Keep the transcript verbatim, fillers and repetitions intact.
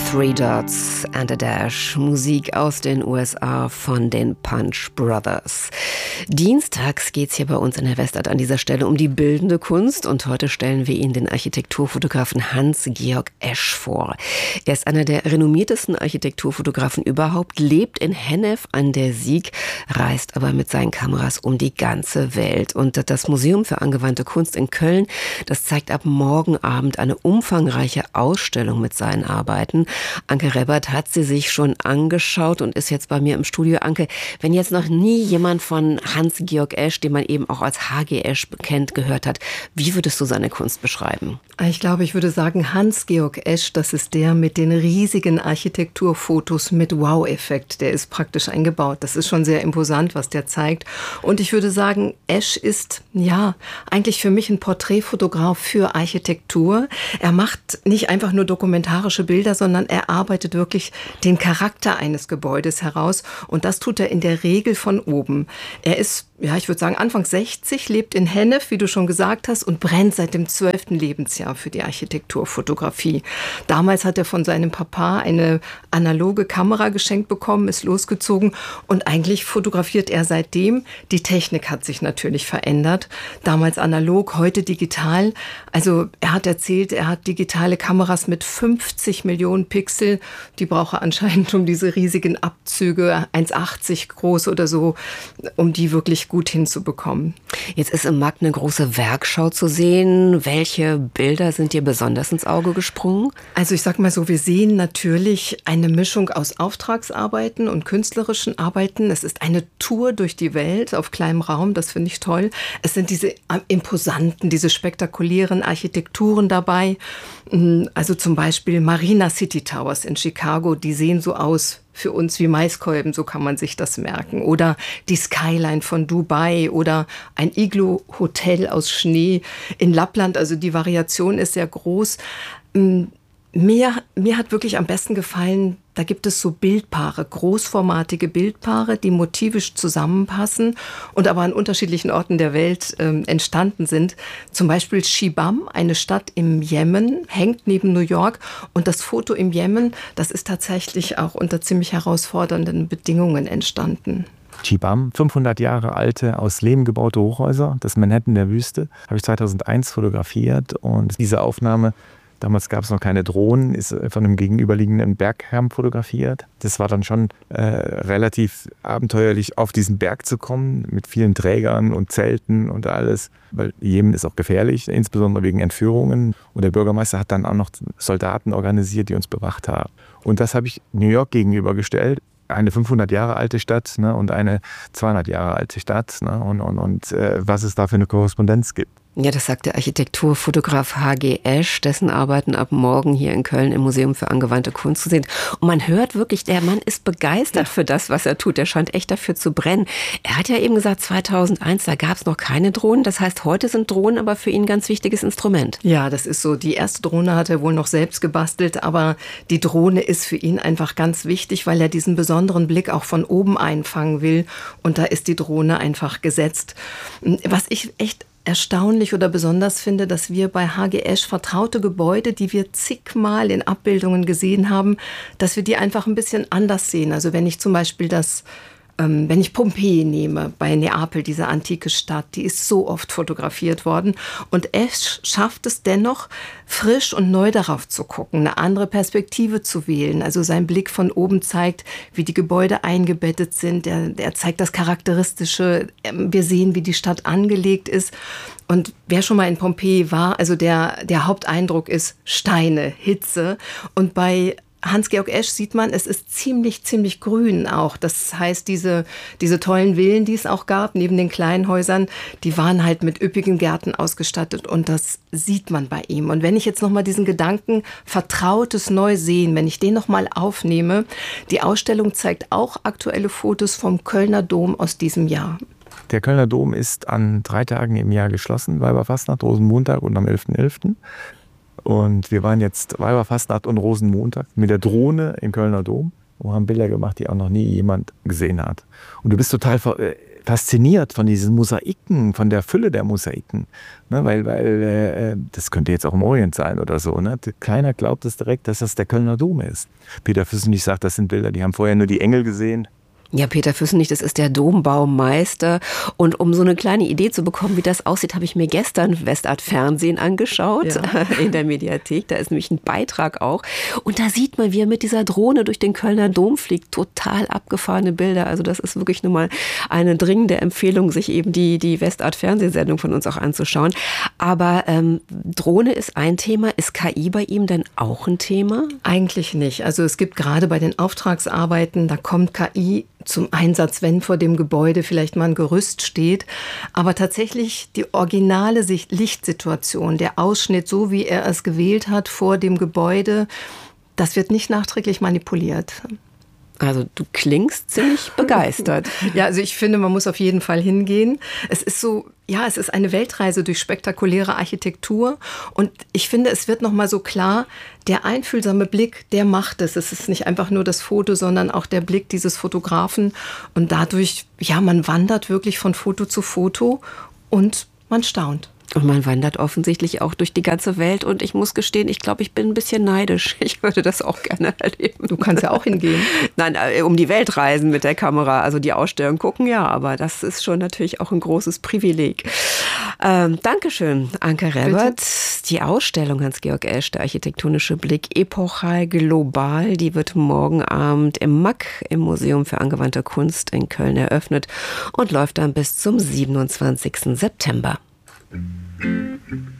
Three Dots and a Dash, Musik aus den U S A von den Punch Brothers. Dienstags geht es hier bei uns in der Westart an dieser Stelle um die bildende Kunst und heute stellen wir Ihnen den Architekturfotografen Hans-Georg Esch vor. Er ist einer der renommiertesten Architekturfotografen überhaupt, lebt in Hennef an der Sieg, reist aber mit seinen Kameras um die ganze Welt. Und das Museum für angewandte Kunst in Köln, das zeigt ab morgen Abend eine umfangreiche Ausstellung mit seinen Arbeiten. Anke Rebbert hat sie sich schon angeschaut und ist jetzt bei mir im Studio. Anke, wenn jetzt noch nie jemand von Hans-Georg Esch, den man eben auch als H G Esch kennt, gehört hat, wie würdest du seine Kunst beschreiben? Ich glaube, ich würde sagen, Hans-Georg Esch, das ist der mit den riesigen Architekturfotos mit Wow-Effekt. Der ist praktisch eingebaut. Das ist schon sehr imposant, was der zeigt. Und ich würde sagen, Esch ist, ja, eigentlich für mich ein Porträtfotograf für Architektur. Er macht nicht einfach nur dokumentarische Bilder, sondern er arbeitet wirklich den Charakter eines Gebäudes heraus. Und das tut er in der Regel von oben. Er ist, ja, ich würde sagen, Anfang sechzig, lebt in Hennef, wie du schon gesagt hast, und brennt seit dem zwölften Lebensjahr für die Architekturfotografie. Damals hat er von seinem Papa eine analoge Kamera geschenkt bekommen, ist losgezogen und eigentlich fotografiert er seitdem. Die Technik hat sich natürlich verändert. Damals analog, heute digital. Also er hat erzählt, er hat digitale Kameras mit fünfzig Millionen Pixel. Die braucht er anscheinend um diese riesigen Abzüge, eins Komma achtzig groß oder so, um die wirklich gut hinzubekommen. Jetzt ist im M A G eine große Werkschau zu sehen. Welche Bilder sind dir besonders ins Auge gesprungen? Also ich sag mal so, wir sehen natürlich eine Mischung aus Auftragsarbeiten und künstlerischen Arbeiten. Es ist eine Tour durch die Welt auf kleinem Raum, das finde ich toll. Es sind diese imposanten, diese spektakulären Architekturen dabei. Also zum Beispiel Marina City Towers in Chicago, die sehen so aus für uns wie Maiskolben, so kann man sich das merken. Oder die Skyline von Dubai oder ein Iglu-Hotel aus Schnee in Lappland. Also die Variation ist sehr groß. Mir, mir hat wirklich am besten gefallen, da gibt es so Bildpaare, großformatige Bildpaare, die motivisch zusammenpassen und aber an unterschiedlichen Orten der Welt äh, entstanden sind. Zum Beispiel Shibam, eine Stadt im Jemen, hängt neben New York. Und das Foto im Jemen, das ist tatsächlich auch unter ziemlich herausfordernden Bedingungen entstanden. Shibam, fünfhundert Jahre alte, aus Lehm gebaute Hochhäuser, das Manhattan der Wüste, habe ich zweitausendeins fotografiert. Und diese Aufnahme, damals gab es noch keine Drohnen, ist von einem gegenüberliegenden Bergkamm fotografiert. Das war dann schon äh, relativ abenteuerlich, auf diesen Berg zu kommen, mit vielen Trägern und Zelten und alles. Weil Jemen ist auch gefährlich, insbesondere wegen Entführungen. Und der Bürgermeister hat dann auch noch Soldaten organisiert, die uns bewacht haben. Und das habe ich New York gegenübergestellt. Eine fünfhundert Jahre alte Stadt, ne, und eine zweihundert Jahre alte Stadt, ne, und, und, und äh, was es da für eine Korrespondenz gibt. Ja, das sagt der Architekturfotograf H G Esch, dessen Arbeiten ab morgen hier in Köln im Museum für angewandte Kunst zu sehen. Und man hört wirklich, der Mann ist begeistert für das, was er tut. Er scheint echt dafür zu brennen. Er hat ja eben gesagt, zweitausendeins, da gab es noch keine Drohnen. Das heißt, heute sind Drohnen aber für ihn ein ganz wichtiges Instrument. Ja, das ist so. Die erste Drohne hat er wohl noch selbst gebastelt, aber die Drohne ist für ihn einfach ganz wichtig, weil er diesen besonderen Blick auch von oben einfangen will. Und da ist die Drohne einfach gesetzt. Was ich echt erstaunlich oder besonders finde, dass wir bei H G Esch vertraute Gebäude, die wir zigmal in Abbildungen gesehen haben, dass wir die einfach ein bisschen anders sehen. Also wenn ich zum Beispiel das Ähm, wenn ich Pompeji nehme, bei Neapel, diese antike Stadt, die ist so oft fotografiert worden. Und Esch schafft es dennoch, frisch und neu darauf zu gucken, eine andere Perspektive zu wählen. Also sein Blick von oben zeigt, wie die Gebäude eingebettet sind. Er, er zeigt das Charakteristische. Wir sehen, wie die Stadt angelegt ist. Und wer schon mal in Pompeji war, also der, der Haupteindruck ist Steine, Hitze. Und bei Hans-Georg Esch sieht man, es ist ziemlich, ziemlich grün auch. Das heißt, diese, diese tollen Villen, die es auch gab, neben den kleinen Häusern, die waren halt mit üppigen Gärten ausgestattet und das sieht man bei ihm. Und wenn ich jetzt nochmal diesen Gedanken Vertrautes neu sehen, wenn ich den nochmal aufnehme, die Ausstellung zeigt auch aktuelle Fotos vom Kölner Dom aus diesem Jahr. Der Kölner Dom ist an drei Tagen im Jahr geschlossen, Weiberfastnacht, Rosenmontag und am elften elften Und wir waren jetzt Weiberfastnacht und Rosenmontag mit der Drohne im Kölner Dom und haben Bilder gemacht, die auch noch nie jemand gesehen hat. Und du bist total ver- fasziniert von diesen Mosaiken, von der Fülle der Mosaiken. Ne, weil, weil äh, das könnte jetzt auch im Orient sein oder so. Ne? Keiner glaubt es direkt, dass das der Kölner Dom ist. Peter Füssenich sagt, das sind Bilder, die haben vorher nur die Engel gesehen. Ja, Peter Füssenich, das ist der Dombaumeister. Und um so eine kleine Idee zu bekommen, wie das aussieht, habe ich mir gestern Westart Fernsehen angeschaut, ja. in der Mediathek. Da ist nämlich ein Beitrag auch. Und da sieht man, wie er mit dieser Drohne durch den Kölner Dom fliegt. Total abgefahrene Bilder. Also das ist wirklich nur mal eine dringende Empfehlung, sich eben die, die Westart Fernsehsendung von uns auch anzuschauen. Aber ähm, Drohne ist ein Thema. Ist K I bei ihm denn auch ein Thema? Eigentlich nicht. Also es gibt gerade bei den Auftragsarbeiten, da kommt K I zum Einsatz, wenn vor dem Gebäude vielleicht mal ein Gerüst steht. Aber tatsächlich die originale Lichtsituation, der Ausschnitt, so wie er es gewählt hat vor dem Gebäude, das wird nicht nachträglich manipuliert. Also du klingst ziemlich begeistert. Ja, also ich finde, man muss auf jeden Fall hingehen. Es ist so, ja, es ist eine Weltreise durch spektakuläre Architektur. Und ich finde, es wird nochmal so klar, der einfühlsame Blick, der macht es. Es ist nicht einfach nur das Foto, sondern auch der Blick dieses Fotografen. Und dadurch, ja, man wandert wirklich von Foto zu Foto und man staunt. Und man wandert offensichtlich auch durch die ganze Welt. Und ich muss gestehen, ich glaube, ich bin ein bisschen neidisch. Ich würde das auch gerne erleben. Du kannst ja auch hingehen. Nein, um die Welt reisen mit der Kamera. Also die Ausstellung gucken, ja. Aber das ist schon natürlich auch ein großes Privileg. Ähm, Dankeschön, Anke Rebert. Die Ausstellung Hans-Georg Esch, der architektonische Blick, epochal, global, die wird morgen Abend im M A K, im Museum für angewandte Kunst in Köln eröffnet und läuft dann bis zum siebenundzwanzigsten September. Thank you.